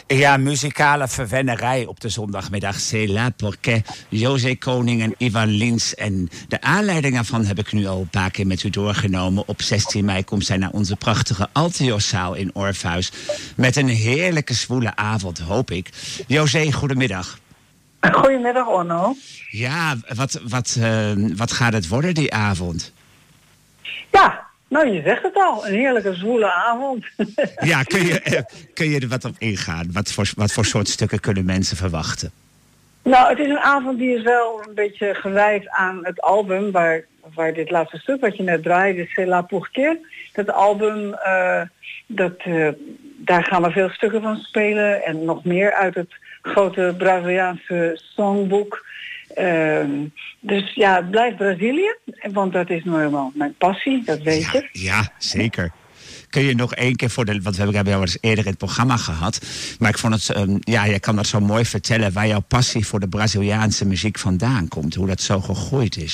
Ja, muzikale verwennerij op de zondagmiddag. C'est là porque José Koning en Ivan Lins. En de aanleiding daarvan heb ik nu al een paar keer met u doorgenomen. Op 16 mei komt zij naar onze prachtige Altioszaal in Orpheus. Met een heerlijke zwoele avond, hoop ik. José, goedemiddag. Goedemiddag, Onno. Ja, wat gaat het worden die avond? Ja, nou je zegt het al. Een heerlijke zwoele avond. Ja, kun je er wat op ingaan? Wat voor soort stukken kunnen mensen verwachten? Nou, het is een avond die is wel een beetje gewijd aan het album... waar dit laatste stuk wat je net draaide, C'est là pour que. Dat album, daar gaan we veel stukken van spelen. En nog meer uit het grote Braziliaanse songboek. Dus ja, het blijft Brazilië. Want dat is nou helemaal mijn passie, dat weet je. Ja, zeker. Kun je nog één keer want we hebben jou eens eerder in het programma gehad. Maar ik vond het, jij kan dat zo mooi vertellen waar jouw passie voor de Braziliaanse muziek vandaan komt. Hoe dat zo gegroeid is.